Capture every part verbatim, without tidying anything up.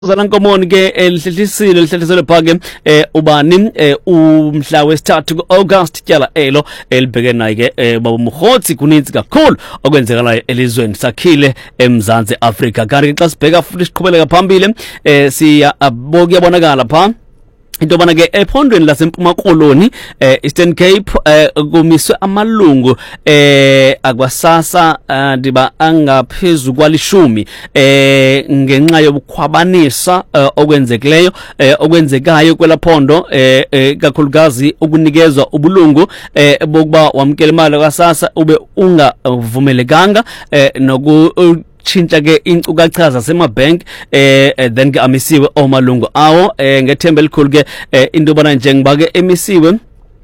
Zalankomoni ke elihlisile lihlisele phake eh ubani eh umhla wesithathu kuAugust tyala elo elibheke naye ke baba Mkhotsi kuninzi kakhulu okwenzekalayo elizweni sakhile eMzantsi Afrika kanti xa sibheka futhi siqhubeleka phambili eh siya aboku yabonakala pha into bana ke ephondweni lasempuma koloni eh Eastern Cape eh kumiswe amalungu eh akwasasa ndiba angaphezulu kwalishumi eh ngenxa yobukhwabanisa okwenzekileyo okwenzekayo kwelaphondo eh kakhulukazi ukunikezwa ubulungu eh bokuba wamkela imali kwasasa ube ungavumelekanga eh noku chintsha ke incukacha zasemabank eh then ke amisiwe omalungu awo eh ngethemba elikhulu ke into bana njengoba ke emisiwe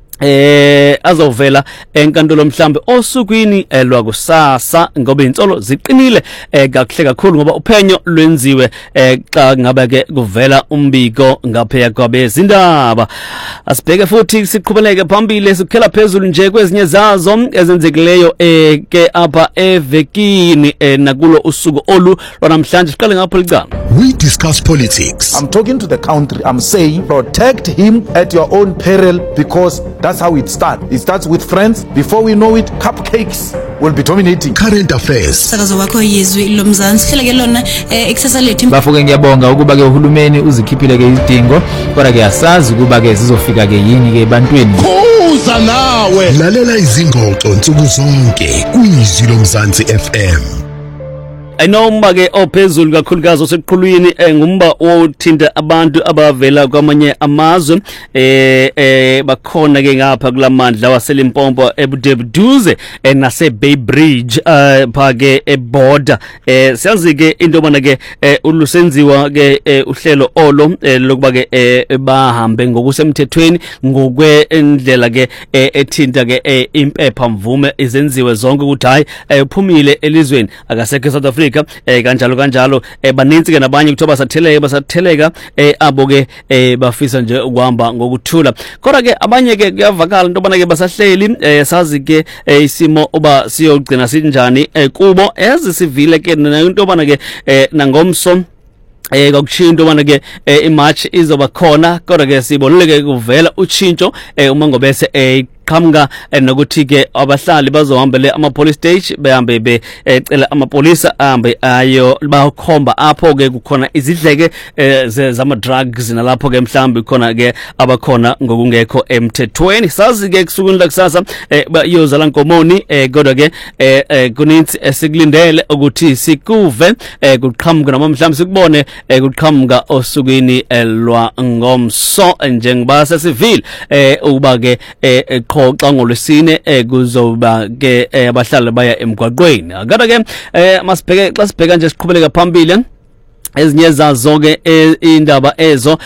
eh azovela enkantolo mhlambe osukwini elwakusasa ngoba insolo ziqinile kahle kakhulu ngoba uphenyo lwenziwe xa ngabe ke kuvela umbiko ngapheya kwabezindaba. Asibheke futhi siqhubeleke phambili sikhela phezulu nje kwezinye zazo ezenzekileyo eh ke apha evekini nakulo usuku olu lwanamhlanje siqale ngapho licala. We discuss politics. I'm talking to the country. I'm saying protect him at your own peril because that's how it starts. It starts with friends. Before we know it, cupcakes will be dominating. Current affairs. Sakazo wakho yizwi lomzansi hleleke lona eksasa lethu. Bafuke ngiyabonga ukuba ke uhulumeni uzikhiphile ke izidingo kodwa ke yasazi ukuba ke zizofika ke yini ke ebantwini. Kuza nawe. Lalela izingoxo nsuku zonke kwizwi lomzansi F M. Ayinoma ke ophezulu kakhulukazi oseqhulwini ngumba othinta abantu abavela kwamanye amazwe eh eh bakhona ke ngapha kulamandla waseLimpopo ebudebuduze nase Bay Bridge phake eborder eh siyazi ke into bona ke ulusenziwa ke uhlelo olo lokuba ke bahambe ngokusemthethweni ngokwendlela ke ethinta ke impepha mvume izenziwe zonke ukuthi hayi uphumile elizweni akasekho eSouth Africa eh kanjalo kanjalo eh baninzi ke nabanye kuthiwa basatheleka basatheleka eh abo ke eh bafisa nje ukuhamba ngokuthula kodwa ke abanye ke kuyavakala into bana ke basahleli eh sazi ke isimo oba siyogcina sinjani kubo ezisivile ke into bana ke nangomso eh kokushinto bana ke imarch izoba khona kodwa ke sibonile ke kuvela utshintsho uma ngobe bese eh qhamuka nokuthi ke abahlali bazohambele ama police stage behambe becela amapolisa ahambe ayo bakhomba apho ke kukhona izidleke zama drugs nalapho ke mhlambi khona ke abakhona ngokungekho emthethweni sazi ke kusukuni lakusasa bayoza lankomoni kodwa ke kuninzi esikulindele ukuthi sikuve kuqhamuka noma mhlambi sikubone kuqhamuka osukwini elwa ngomso njengoba sesivile ukuba ke xa ngolwesine kuzoba ke abahlali baya emgwaqweni akade ke masibheke xa sibheka nje siqhubeleka phambili ezinye zazo ke indaba ezo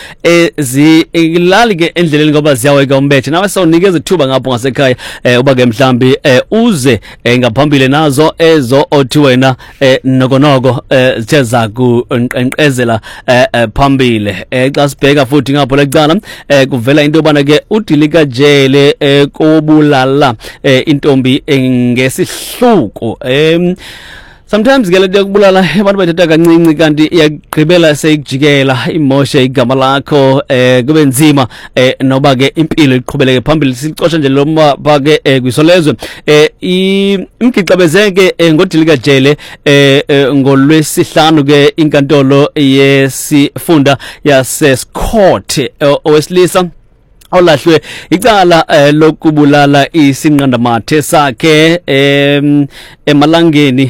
ezilali ke endleleni ngoba ziyaweka umbethe nawe sawunikeza ithuba ngapho ngasekhaya uba ke mhlambi uze ngaphambili nazo ezo othi wena nokonoko zithe kuqenqezela phambili xa sibheka futhi ngapho lecala kuvela into bana ke udilika jele kobulala intombi ngesihluko em sometimes ke lento yokubulala abantu bethatha kancinci kanti iyagqibela seyijikela imoshe igama lakho eh kube nzima eh noba ke impilo iqhubeleke phambili sicosha nje lo mba ke kwisolezwe eh imgicabezeke ngodilika jele eh ngolwesihlanu ke inkantolo yesifunda yaseScott owesilisa olahlwe icala lokubulala isinqandamathe sakhe em emalangeni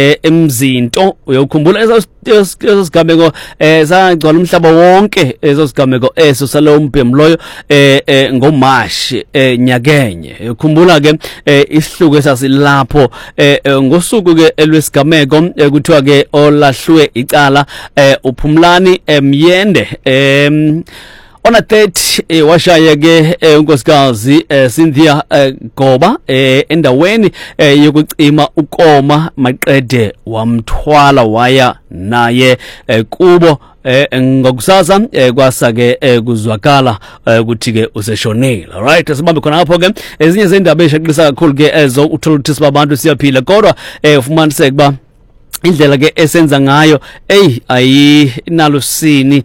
emzinto uyokhumbula ezosigameko ezagcwala umhlaba wonke ezosigameko eso salo mbhemloyo ngoMashi nyakenye ukhumbula ke isihluko esasilapho ngosuku ke elwesigameko kuthiwa ke olahlwe icala uPhumlani Myende em ona thirty eh washaya ke unkosikazi Cynthia Goba endaweni yokucima ukoma maqede wamthwala waya naye kubo ngokusasa kwasa ke kuzwakala ukuthi ke useshonile. All right, sibambe khona lapho ke ezinye zendaba eshaqisa kakhulu ke ezo uthola ukuthi sibabantu siyaphila kodwa ufumaniseke ba indlela ke esenza ngayo ey ayinalo sini